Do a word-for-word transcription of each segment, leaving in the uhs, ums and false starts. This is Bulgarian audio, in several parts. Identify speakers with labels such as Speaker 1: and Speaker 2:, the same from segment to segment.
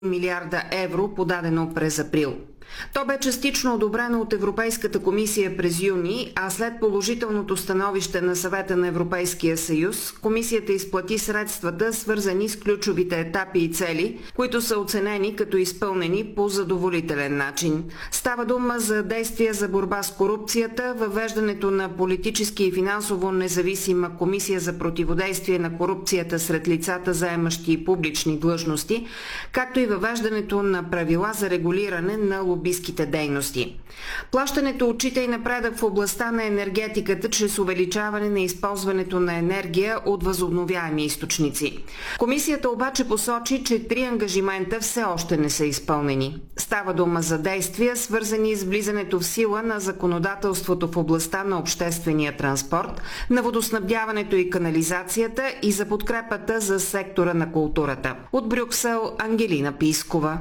Speaker 1: милиарда евро, подадено през април. То бе частично одобрено от Европейската комисия през юни, а след положителното становище на Съвета на Европейския съюз, комисията изплати средствата, свързани с ключовите етапи и цели, които са оценени като изпълнени по задоволителен начин. Става дума за действия за борба с корупцията, въвеждането на политически и финансово независима комисия за противодействие на корупцията сред лицата, заемащи публични длъжности, както и въвеждането на правила за регулиране на лобистките дейности. Плащането отчита и напредък в областта на енергетиката чрез увеличаване на използването на енергия от възобновяеми източници. Комисията обаче посочи, че три ангажимента все още не са изпълнени. Става дума за действия, свързани с влизането в сила на законодателството в областта на обществения транспорт, на водоснабдяването и канализацията и за подкрепата за сектора на културата. От Брюксел, Ангелина Пискова.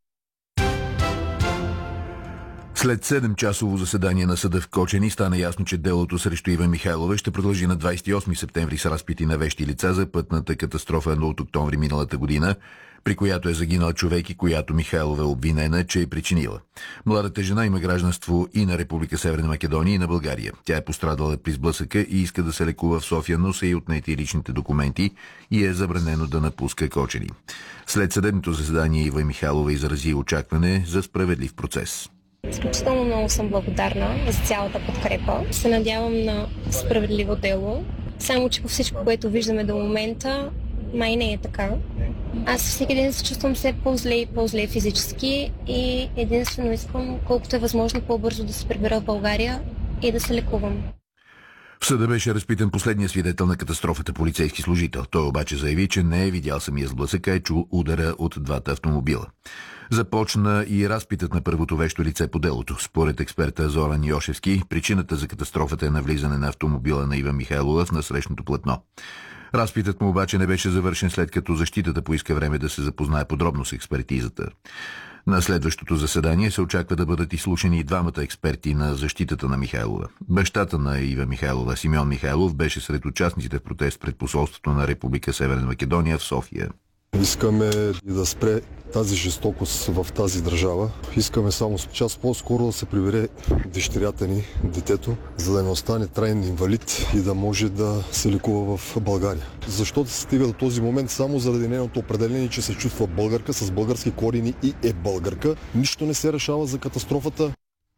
Speaker 2: След седемчасово заседание на съда в Кочани стана ясно, че делото срещу Ива Михайлова ще продължи на двадесет и осми септември с разпити на вещи лица за пътната катастрофа от октомври миналата година, при която е загинал човек и която Михайлова е обвинена, че е причинила. Младата жена има гражданство и на Република Северна Македония, и на България. Тя е пострадала при сблъсъка и иска да се лекува в София, но са и отнети личните документи и е забранено да напуска Кочани. След съдебното заседание Ива Михайлова изрази очакване за справедлив процес.
Speaker 3: Изключително много съм благодарна за цялата подкрепа. Се надявам на справедливо дело. Само че по всичко, което виждаме до момента, май не е така. Аз всеки ден се чувствам все по-зле и по-зле физически и единствено искам колкото е възможно по-бързо да се прибера в България и да се лекувам.
Speaker 2: В съда беше разпитан последния свидетел на катастрофата, полицейски служител. Той обаче заяви, че не е видял самия сблъсък, а е чул удара от двата автомобила. Започна и разпитът на първото вещо лице по делото. Според експерта Зоран Йошевски, причината за катастрофата е навлизане на автомобила на Ива Михайлова в насрещното платно. Разпитът му обаче не беше завършен, след като защитата поиска време да се запознае подробно с експертизата. На следващото заседание се очаква да бъдат изслушани и двамата експерти на защитата на Михайлова. Бащата на Ива Михайлова, Симеон Михайлов, беше сред участниците в протест пред посолството на Република Северна Македония в София.
Speaker 4: Искаме да спре тази жестокост в тази държава. Искаме само с час по-скоро да се прибере дъщерята ни, детето, за да не остане траен инвалид и да може да се лекува в България. Защо се стига до този момент? Само заради нейното определение, че се чувства българка с български корени и е българка. Нищо не се решава за катастрофата.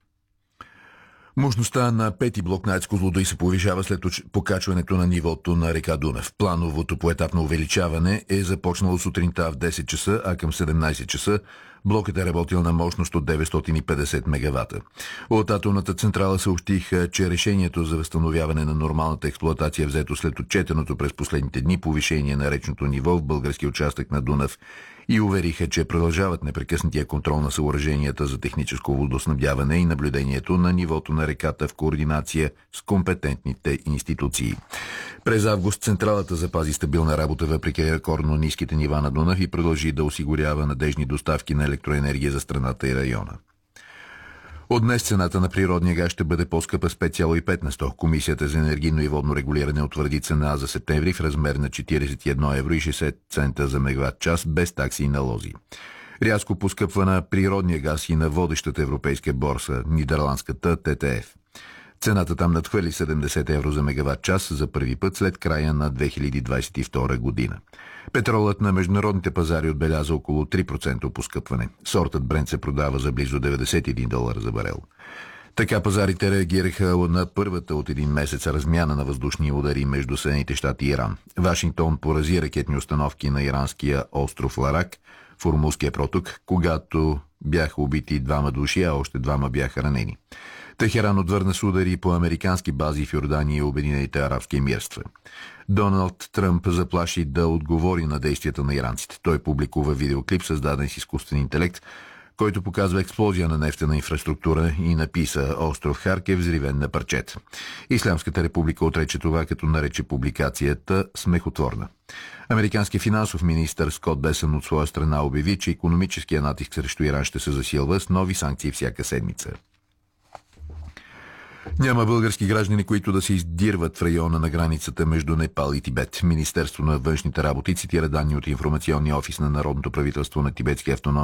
Speaker 2: Мощността на пети блок на АЕЦ Козлодуй се повишава след покачването на нивото на река Дунав. Плановото поетапно увеличаване е започнало сутринта в десет часа, а към седемнадесет часа блокът е работил на мощност от деветстотин и петдесет мегавата. От атомната централа съобщиха, че решението за възстановяване на нормалната експлоатация е взето след отчетеното през последните дни повишение на речното ниво в български участък на Дунав и увериха, че продължават непрекъснатия контрол на съоръженията за техническо водоснабдяване и наблюдението на нивото на реката в координация с компетентните институции. През август централата запази стабилна работа въпреки рекордно ниските нива на Дунав и продължи да осигурява надежни доставки на електроенергия за страната и района. От днес цената на природния газ ще бъде по-скъпа с пет цяло и пет на сто. Комисията за енергийно и водно регулиране утвърди цена за септември в размер на четиридесет и едно евро и шестдесет цента за мегават час без такси и налози. Рязко поскъпва на природния газ и на водещата европейска борса, нидерландската Т Т Ф. Цената там надхвърли седемдесет евро за мегават час за първи път след края на две хиляди двадесет и втора година. Петролът на международните пазари отбеляза около три процента поскъпване. Сортът Брент се продава за близо деветдесет и един долара за барел. Така пазарите реагираха на първата от един месец размяна на въздушни удари между Съединените щати и Иран. Вашингтон порази ракетни установки на иранския остров Ларак в Ормузския проток, когато бяха убити двама души, а още двама бяха ранени. Техеран отвърна с удари по американски бази в Йордания и Обединените арабски емирства. Доналд Тръмп заплаши да отговори на действията на иранците. Той публикува видеоклип, създаден с изкуствен интелект, който показва експлозия на нефтена инфраструктура и написа «Остров Харк е взривен на парчета». Ислямската република отрече това, като нарече публикацията смехотворна. Американският финансов министър Скот Бесън от своя страна обяви, че икономическия натиск срещу Иран ще се засилва с нови санкции всяка седмица. Няма български граждани, които да се издирват в района на границата между Непал и Тибет. Министерство на външните работи цитира данни от информационния офис на Народното правителство на Тибетския автономен